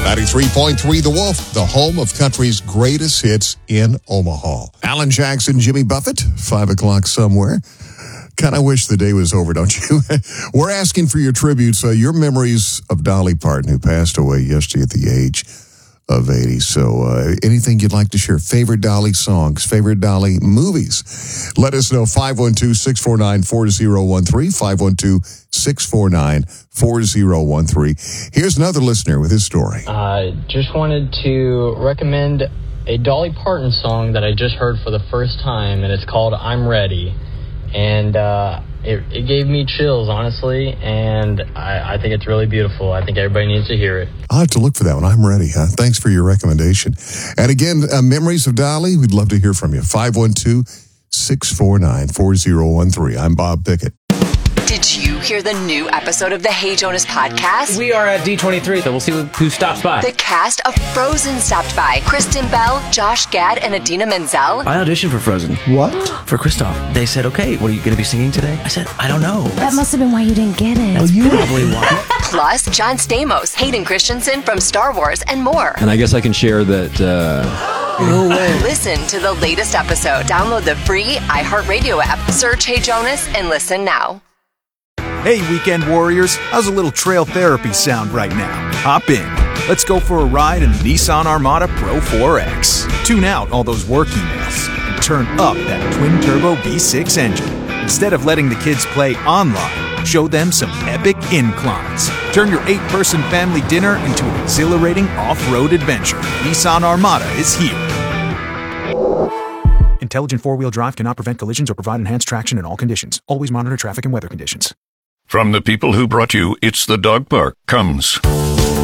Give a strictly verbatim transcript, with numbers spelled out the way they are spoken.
ninety-three point three The Wolf, the home of country's greatest hits in Omaha. Alan Jackson, Jimmy Buffett, five o'clock somewhere. Kind of wish the day was over, don't you? We're asking for your tributes, uh, your memories of Dolly Parton, who passed away yesterday at the age of eighty. So uh, anything you'd like to share? Favorite Dolly songs, favorite Dolly movies? Let us know, five one two, six four nine, four zero one three, five one two, six four nine, four zero one three. Here's another listener with his story. I uh, just wanted to recommend a Dolly Parton song that I just heard for the first time, and it's called I'm Ready. And uh, it, it gave me chills, honestly, and I, I think it's really beautiful. I think everybody needs to hear it. I'll have to look for that one. I'm ready, huh? Thanks for your recommendation. And again, uh, memories of Dolly, we'd love to hear from you. five one two, six four nine, four zero one three. I'm Bob Pickett. Did you hear the new episode of the Hey Jonas podcast? We are at D twenty-three, so we'll see who stops by. The cast of Frozen stopped by. Kristen Bell, Josh Gad, and Adina Menzel. I auditioned for Frozen. What? For Kristoff. They said, okay, what are you going to be singing today? I said, I don't know. That must have been why you didn't get it. That's oh, probably why. Plus, John Stamos, Hayden Christensen from Star Wars, and more. And I guess I can share that... Uh... No way. Listen to the latest episode. Download the free iHeartRadio app. Search Hey Jonas and listen now. Hey, weekend warriors, how's a little trail therapy sound right now? Hop in. Let's go for a ride in the Nissan Armada Pro four X. Tune out all those work emails and turn up that twin-turbo V six engine. Instead of letting the kids play online, show them some epic inclines. Turn your eight-person family dinner into an exhilarating off-road adventure. Nissan Armada is here. Intelligent four-wheel drive cannot prevent collisions or provide enhanced traction in all conditions. Always monitor traffic and weather conditions. From the people who brought you It's the Dog Park comes...